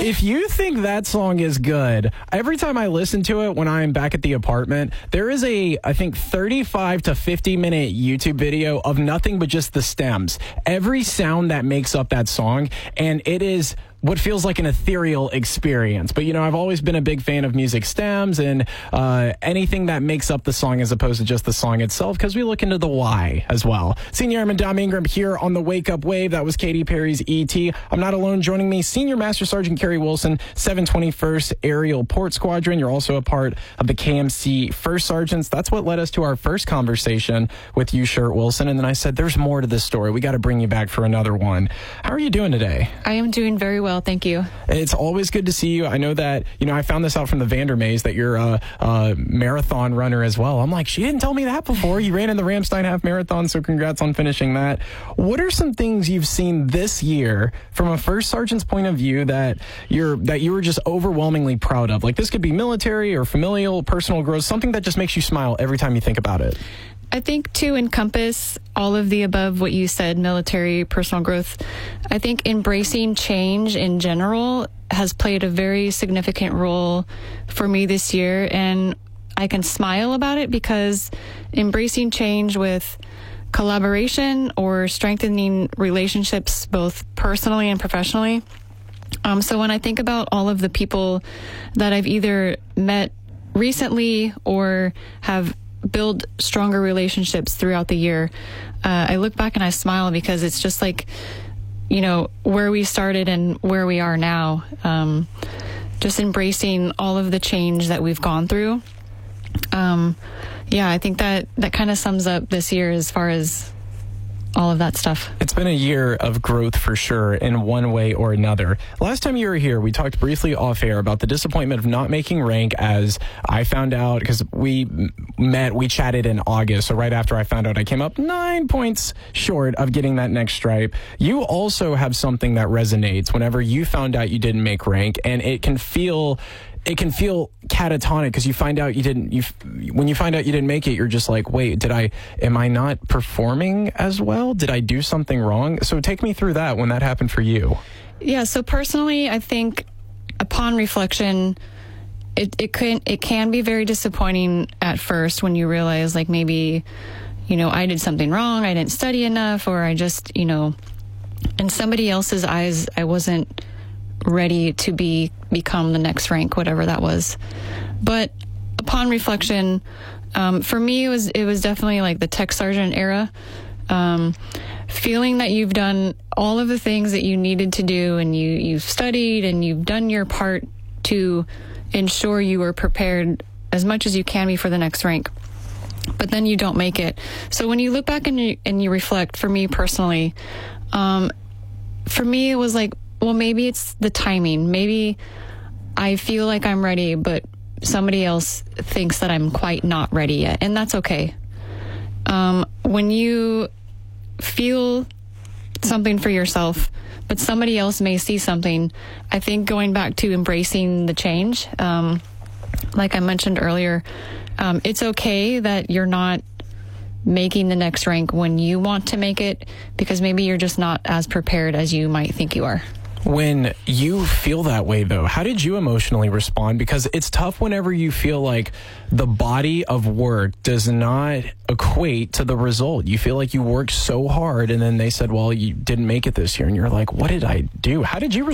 If you think that song is good, every time I listen to it when I'm back at the apartment, there is I think 35 to 50 minute YouTube video of nothing but just the stems. Every sound that makes up that song, and it is what feels like an ethereal experience. But, I've always been a big fan of music stems and anything that makes up the song as opposed to just the song itself, because we look into the why as well. Senior Airman Dom Ingram here on the Wake Up Wave. That was Katy Perry's E.T. I'm not alone. Joining me, Senior Master Sergeant Kerry Wilson, 721st Aerial Port Squadron. You're also a part of the KMC First Sergeants. That's what led us to our first conversation with you, Shirt Wilson. And then I said, there's more to this story. We got to bring you back for another one. How are you doing today? I am doing very well. Thank you. It's always good to see you. I know that, I found this out from the Vandermays that you're a marathon runner as well. I'm like, she didn't tell me that before. You ran in the Ramstein Half Marathon, so congrats on finishing that. What are some things you've seen this year from a first sergeant's point of view that you were just overwhelmingly proud of? Like, this could be military or familial, personal growth, something that just makes you smile every time you think about it. I think to encompass all of the above, what you said, military, personal growth, I think embracing change in general has played a very significant role for me this year. And I can smile about it because embracing change with collaboration or strengthening relationships, both personally and professionally. So when I think about all of the people that I've either met recently or have build stronger relationships throughout the year, I look back and I smile because it's just like, where we started and where we are now, just embracing all of the change that we've gone through. I think that kind of sums up this year as far as all of that stuff. It's been a year of growth for sure in one way or another. Last time you were here, we talked briefly off air about the disappointment of not making rank, as I found out, because we chatted in August. So right after I found out, I came up 9 points short of getting that next stripe. You also have something that resonates whenever you found out you didn't make rank, and it can feel catatonic because you find out when you find out you didn't make it, you're just like, wait, am I not performing as well? Did I do something wrong? So take me through that when that happened for you. Yeah. So personally, I think upon reflection, it can be very disappointing at first when you realize like maybe, I did something wrong. I didn't study enough, or I just, in somebody else's eyes, I wasn't ready to become the next rank, whatever that was. But upon reflection, for me, it was definitely like the tech sergeant era. Feeling that you've done all of the things that you needed to do, and you've studied and you've done your part to ensure you were prepared as much as you can be for the next rank. But then you don't make it. So when you look back and you reflect, for me personally, for me it was like, well, maybe it's the timing. Maybe I feel like I'm ready, but somebody else thinks that I'm quite not ready yet. And that's okay. When you feel something for yourself, but somebody else may see something, I think going back to embracing the change, like I mentioned earlier, it's okay that you're not making the next rank when you want to make it, because maybe you're just not as prepared as you might think you are. When you feel that way, though, how did you emotionally respond? Because it's tough whenever you feel like the body of work does not equate to the result. You feel like you worked so hard, and then they said, well, you didn't make it this year. And you're like, what did I do? How did you respond?